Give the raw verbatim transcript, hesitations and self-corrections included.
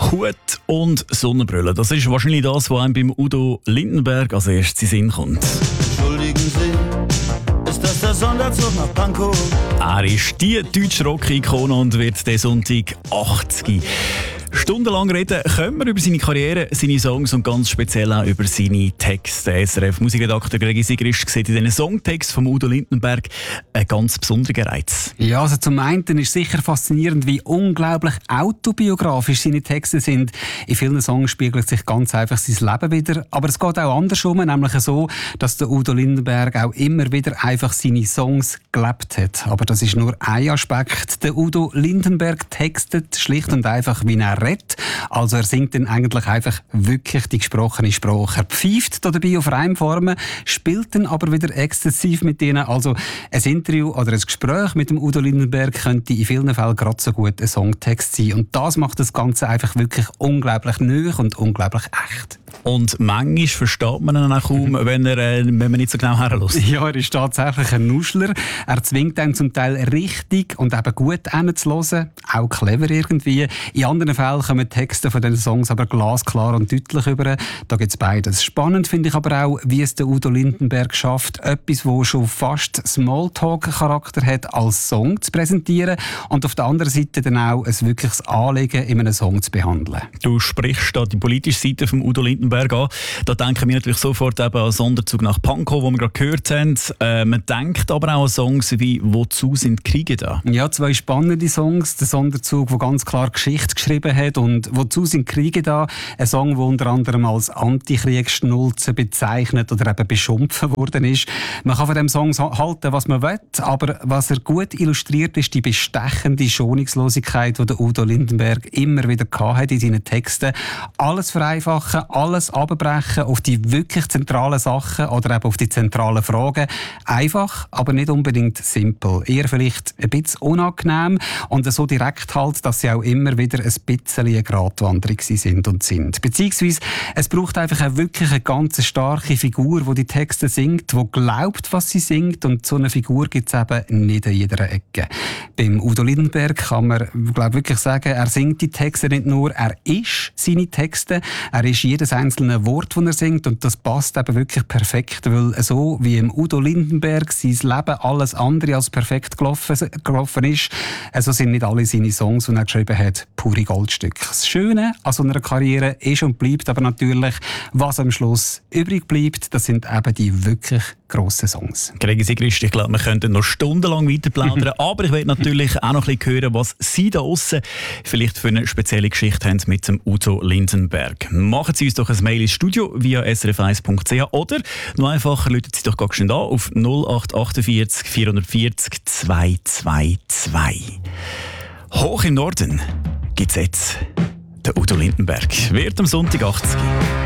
Hut und Sonnenbrille. Das ist wahrscheinlich das, was einem beim Udo Lindenberg als erstes in den Sinn kommt. Entschuldigen Sie, ist das der Sonderzug nach Pankow? Er ist die deutsche Rock-Ikone und wird diesen Sonntag achtzig. Stundenlang reden können wir über seine Karriere, seine Songs und ganz speziell auch über seine Texte. S R F-Musikredakteur Gregi Sigrist sieht in diesen Songtext von Udo Lindenberg einen ganz besonderen Reiz. Ja, also zum einen ist sicher faszinierend, wie unglaublich autobiografisch seine Texte sind. In vielen Songs spiegelt sich ganz einfach sein Leben wieder. Aber es geht auch andersrum, nämlich so, dass der Udo Lindenberg auch immer wieder einfach seine Songs gelebt hat. Aber das ist nur ein Aspekt. Der Udo Lindenberg textet schlicht und einfach, wie er redet. Also er singt dann eigentlich einfach wirklich die gesprochene Sprache. Er pfeift da dabei auf Reimformen, spielt dann aber wieder exzessiv mit ihnen. Also ein Interview oder ein Gespräch mit dem Udo Lindenberg könnte in vielen Fällen gerade so gut ein Songtext sein. Und das macht das Ganze einfach wirklich unglaublich neu und unglaublich echt. Und manchmal versteht man ihn auch kaum, wenn, er, äh, wenn man nicht so genau herhört. Ja, er ist tatsächlich ein Nuschler. Er zwingt einen zum Teil richtig und eben gut hinzuhören. Auch clever irgendwie. In anderen Fällen kommen die Texte von diesen Songs aber glasklar und deutlich über. Da gibt es beides. Spannend finde ich aber auch, wie es der Udo Lindenberg schafft, etwas, das schon fast Smalltalk-Charakter hat, als Song zu präsentieren und auf der anderen Seite dann auch ein wirkliches Anliegen in einem Song zu behandeln. Du sprichst da die politische Seite von Udo Lindenberg an. Da denken wir natürlich sofort eben an Sonderzug nach Pankow, wo wir gerade gehört haben. Äh, man denkt aber auch an Songs wie «Wozu sind Kriege da?». Ja, zwei spannende Songs. Der Sonderzug, der ganz klar Geschichte geschrieben hat, und «Wozu sind Kriege da?», ein Song, der unter anderem als Antikriegsschnulze bezeichnet oder eben beschimpft worden ist. Man kann von diesem Song halten, was man will, aber was er gut illustriert, ist die bestechende Schonungslosigkeit, die der Udo Lindenberg immer wieder hatte in seinen Texten. Alles vereinfachen, alles abbrechen auf die wirklich zentralen Sachen oder eben auf die zentralen Fragen. Einfach, aber nicht unbedingt simpel. Eher vielleicht ein bisschen unangenehm und so direkt halt, dass sie auch immer wieder ein bisschen eine Gratwanderung sind und sind. Beziehungsweise, es braucht einfach eine wirklich eine ganz starke Figur, die die Texte singt, die glaubt, was sie singt, und so eine Figur gibt es eben nicht in jeder Ecke. Beim Udo Lindenberg kann man, glaube wirklich sagen, er singt die Texte nicht nur, er ist seine Texte, er ist jedes einzelne Wort, das er singt, und das passt eben wirklich perfekt, weil so wie im Udo Lindenberg sein Leben alles andere als perfekt gelaufen, gelaufen ist, so sind nicht alle seine Songs, die er geschrieben hat, pure Goldstücke. Das Schöne an so einer Karriere ist und bleibt aber natürlich, was am Schluss übrig bleibt, das sind eben die wirklich grossen Songs. Gregi Sigrist, ich glaube, wir könnten noch stundenlang weiter plaudern, aber ich will natürlich auch noch ein bisschen hören, was Sie da draussen vielleicht für eine spezielle Geschichte haben mit dem Udo Lindenberg. Machen Sie uns doch ein Mail ins Studio via s r f eins punkt c h oder noch einfacher, rufen Sie doch ganz schnell an auf null acht achtundvierzig vierhundertvierzig zweihundertzweiundzwanzig. Hoch im Norden gibt es jetzt den Udo Lindenberg. Wird am Sonntag achtzig.